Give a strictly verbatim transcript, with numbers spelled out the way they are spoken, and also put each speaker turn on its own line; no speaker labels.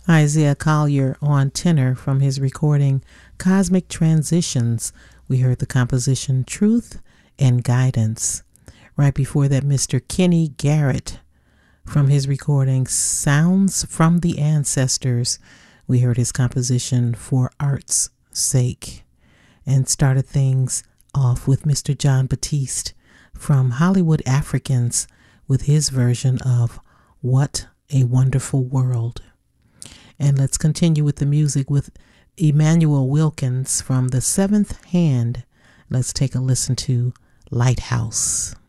Isaiah Collier on tenor from his recording Cosmic Transitions. We heard the composition Truth and Guidance. Right before that, Mister Kenny Garrett from his recording Sounds from the Ancestors. We heard his composition For Art's Sake. And started things off with Mister John Batiste from Hollywood Africans with his version of What a Wonderful World. And let's continue with the music with Emmanuel Wilkins from The Seventh Hand. Let's take a listen to Lighthouse.